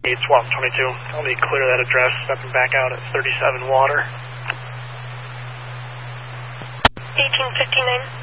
8 swap 22. Tell me clear that address, stepping back out at 37 water. 1859.